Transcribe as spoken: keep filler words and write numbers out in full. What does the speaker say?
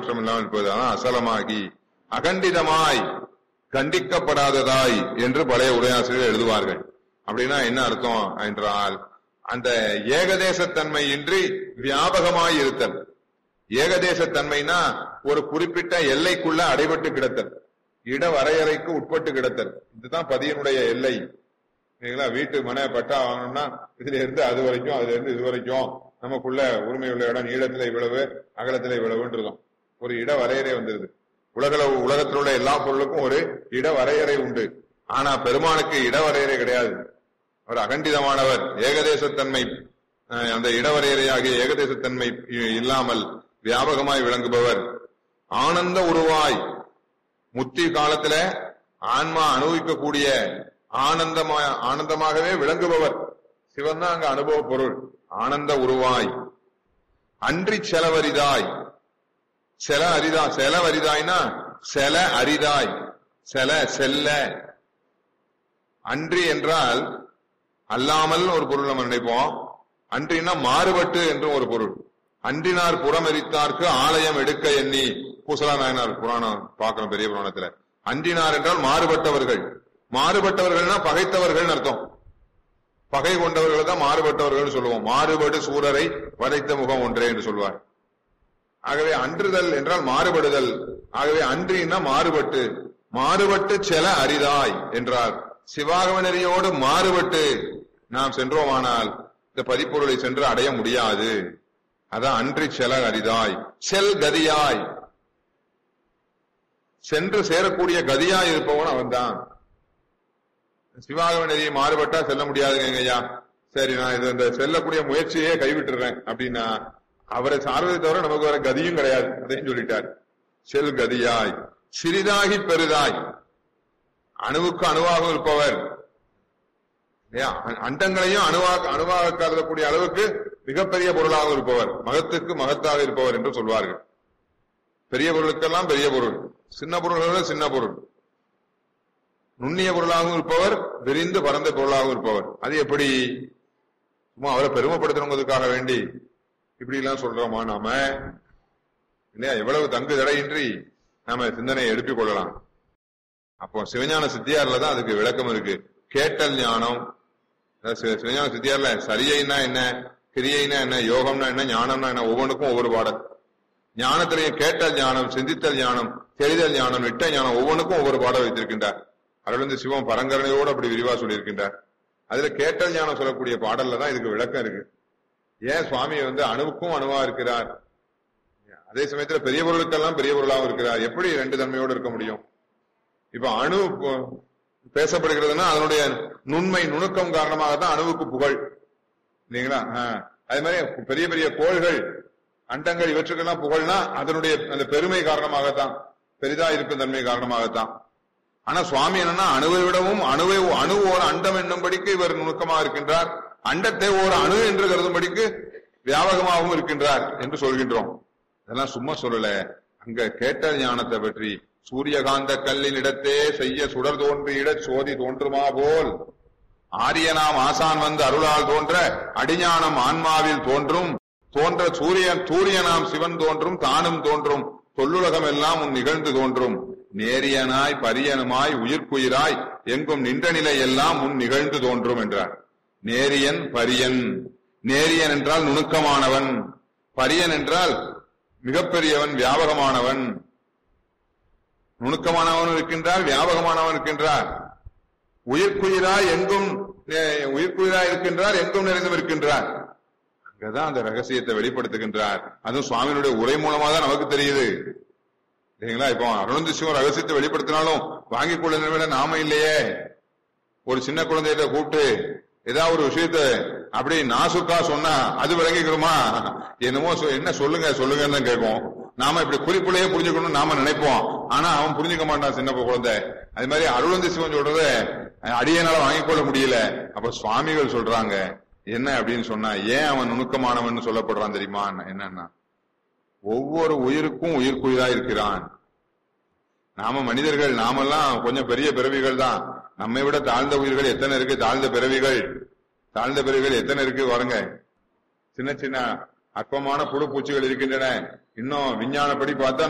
மாற்றம் இல்லாமல் இருப்பது. அதான் அசலமாகி அகண்டிதமாய் கண்டிக்கப்படாததாய் என்று பழைய உரையாசிரியர் எழுதுவார்கள். அப்படின்னா என்ன அர்த்தம் என்றால், அந்த ஏகதேசத்தன்மை இன்றி வியாபகமாய் இருத்தல். ஏகதேசத்தன்மைனா ஒரு குறிப்பிட்ட எல்லைக்குள்ள அடைபட்டு கிடத்தல், இட வரையறைக்கு உட்பட்டு கிடத்தல். இதுதான் பதியனுடைய எல்லை. வீட்டு மனை பட்டா வாங்கணும்னா இதுல இருந்து அது வரைக்கும், அதுல இருந்து இது வரைக்கும் நமக்குள்ள உரிமை உள்ள இடம் நீளத்துல இவ்வளவு, அகலத்துல இவ்வளவுன்றதும் ஒரு இட வரையறை வந்துருது. உலக உலகத்தில் உள்ள எல்லா பொருளுக்கும் ஒரு இட வரையறை உண்டு. ஆனா பெருமானுக்கு இட வரையறை கிடையாது. அவர் அகண்டிதமானவர். ஏகதேசத்தன்மை, அந்த இடவரையறையாகிய ஏகதேசத்தன்மை இல்லாமல் வியாபகமாய் விளங்குபவர். ஆனந்த உருவாய், முத்தி காலத்துல ஆன்மா அனுபவிக்கக்கூடிய ஆனந்தமா ஆனந்தமாகவே விளங்குபவர். சிவன் தான் அங்க அனுபவ பொருள். ஆனந்த உருவாய். அன்றி செலவரிதாய். செல அரிதா செலவரிதாய்னா செல அரிதாய், செல செல்ல. அன்றி என்றால் அல்லாமல் ஒரு பொருள் நம்ம நினைப்போம். அன்றினா மாறுபட்டு என்று ஒரு பொருள். அன்றினார் புறமெரித்தார்க்கு ஆலயம் எடுக்க எண்ணி, பூசலா நாயனார் புராணம் பார்க்கணும் பெரிய புராணத்துல. அன்றினார் என்றால் மாறுபட்டவர்கள். மாறுபட்டவர்கள்னா பகைத்தவர்கள் அர்த்தம். பகை கொண்டவர்கள் தான் மாறுபட்டவர்கள் சொல்லுவோம். மாறுபடு சூரரை வதைத்த முகம் ஒன்றே என்று சொல்வார். ஆகவே அன்றுதல் என்றால் மாறுபடுதல். ஆகவே அன்றினா மாறுபட்டு, மாறுபட்டு செல அரிதாய் என்றார். சிவாகம நெறியோடு மாறுபட்டு நாம் சென்றோமானால் இந்த பதிப்பொருளை சென்று அடைய முடியாது. அதான் அன்றி செல அரிதாய். செல் கதியாய், சென்று சேரக்கூடிய கதியாய் இருப்பவன் அவன் தான். சிவாகம நெறியை மாறுபட்டா செல்ல முடியாதுங்க ஐயா. சரி, நான் இது இந்த செல்லக்கூடிய முயற்சியே கைவிட்டுறேன் அப்படின்னா அவரை சார்வதை தவிர நமக்கு வர கதியும் கிடையாது. அதையும் சொல்லிட்டார். செல் கதியாய். சிறிதாகி பெரிதாய், அணுவுக்கு அணுவாக இருப்பவர். அண்டங்களையும் அணுவாக அணுவாக கருதக்கூடிய அளவுக்கு மிகப்பெரிய பொருளாக இருப்பவர். மகத்துக்கு மகத்தாக இருப்பவர் என்று சொல்வார்கள். பெரிய பொருளுக்கெல்லாம் பெரிய பொருள், சின்ன பொருள்கள் சின்ன பொருள். நுண்ணிய பொருளாகவும் இருப்பவர், விரிந்து பரந்த பொருளாகவும் இருப்பவர். அது எப்படி? சும்மா அவரை பெருமைப்படுத்தணுங்கிறதுக்காக வேண்டி இப்படி எல்லாம் சொல்றோமா நாம? இல்லையா? எவ்வளவு தங்கு தடையின்றி நாம சிந்தனையை எழுப்பிக் கொள்ளலாம். அப்போ சிவஞான சித்தியார்ல தான் அதுக்கு விளக்கம் இருக்கு. கேட்டல் ஞானம். சிவஞான சித்தியார்ல சரியைனா என்ன, கிரியைனா என்ன, யோகம்னா என்ன, ஞானம்னா என்ன, ஒவ்வொன்றுக்கும் ஒவ்வொரு பாடல். ஞானத்திலேயே கேட்டல் ஞானம், சிந்தித்தல் ஞானம், தெரிதல் ஞானம், இட்ட ஞானம், ஒவ்வொன்றுக்கும் ஒவ்வொரு பாடம் வைத்திருக்கின்றார். அருள்ந்து சிவம் பரங்கரணையோடு அப்படி விரிவா சொல்லியிருக்கின்றார். அதுல கேட்டல் ஞானம் சொல்லக்கூடிய பாடல்ல தான் இதுக்கு விளக்கம் இருக்கு. ஏன் சுவாமி வந்து அணுவுக்கும் அணுவா இருக்கிறார், அதே சமயத்துல பெரிய பொருளுக்கெல்லாம் பெரிய பொருளாகவும் இருக்கிறார்? எப்படி ரெண்டு தன்மையோடு இருக்க முடியும்? இப்ப அணு பேசப்படுகிறதுனா அதனுடைய நுண்மை நுணுக்கம் காரணமாக தான் அணுவுக்கு புகழ், இல்லைங்களா? அதே மாதிரி பெரிய பெரிய கோள்கள், அண்டங்கள், இவற்றுக்கெல்லாம் புகழ்னா அதனுடைய அந்த பெருமை காரணமாகத்தான், பெரிதா இருக்கும் தன்மை காரணமாகத்தான். ஆனா சுவாமி என்னன்னா அணுவை விடவும் அணுவை அணு ஓர் அண்டம் என்னும்படிக்கு இவர் நுணுக்கமா இருக்கின்றார், அண்டத்தை ஓர் அணு என்று கருதும்படிக்கு வியாபகமாகவும் இருக்கின்றார் என்று சொல்கின்றோம். இதெல்லாம் சும்மா சொல்லல. அங்க கேட்ட ஞானத்தை பற்றி சூரியகாந்த கல்லின் இடத்தே செய்ய சுடர் தோன்றியிட சோதி தோன்றுமா போல் ஆரியனாம் ஆசான் வந்து அருளால் தோன்ற அடிஞானம் ஆன்மாவில் தோன்றும் தோன்ற சூரியன் சூரியனாம் சிவன் தோன்றும் தானும் தோன்றும் தொல்லுலகம் எல்லாம் உன் நிகழ்ந்து தோன்றும் நேரியனாய் பரியனுமாய் உயிர்க்குயிராய் எங்கும் நின்ற நிலை எல்லாம் முன் நிகழ்ந்து தோன்றும் என்றார். நேரியன் பரியன். நேரியன் என்றால் நுணுக்கமானவன், பரியன் என்றால் மிகப்பெரியவன், வியாபகமானவன். நுணுக்கமானவன் இருக்கின்றார், வியாபகமானவன் இருக்கின்றார். உயிர்க்குயிராய் எங்கும் உயிர்க்குயிராய் இருக்கின்றார், எங்கும் நிறைந்தும் இருக்கின்றார். அங்கதான் அந்த ரகசியத்தை வெளிப்படுத்துகின்றார். அதுவும் சுவாமியினுடைய உரை மூலமா தான் நமக்கு தெரியுது, இல்லைங்களா? இப்போ அருணந்தி சிவம் ரகசியத்தை வெளிப்படுத்தினாலும் வாங்கிக் கொள்ள நாம இல்லையே. ஒரு சின்ன குழந்தைகிட்ட கூப்பிட்டு ஏதாவது ஒரு விஷயத்த அப்படி நாசுக்கா சொன்னா அது விளங்கிக்கிறோமா? என்னமோ என்ன சொல்லுங்க சொல்லுங்கன்னு தான் கேட்போம். நாம இப்படி குறிப்புலையே புரிஞ்சுக்கணும்னு நாம நினைப்போம். ஆனா அவன் புரிஞ்சுக்க மாட்டான், சின்ன குழந்தை. அது மாதிரி அருளந்தி சிவன் சொல்றத அடியனால வாங்கிக் கொள்ள முடியல. அப்ப சுவாமிகள் சொல்றாங்க என்ன அப்படின்னு சொன்னா, ஏன் அவன் நுணுக்கமானவன் சொல்லப்படுறான் தெரியுமா? என்னன்னா, ஒவ்வொரு உயிருக்கும் உயிர்க்குயிரா இருக்கிறான். நாம மனிதர்கள், நாமெல்லாம் கொஞ்சம் பெரிய பிறவிகள் தான். நம்மை விட தாழ்ந்த உயிர்கள் எத்தனை இருக்கு, தாழ்ந்த பிறவிகள் தாழ்ந்த பிறவிகள் எத்தனை இருக்கு பாருங்க. சின்ன சின்ன அற்பமான புழு பூச்சிகள் இருக்கின்றன. இன்னும் விஞ்ஞானப்படி பார்த்தா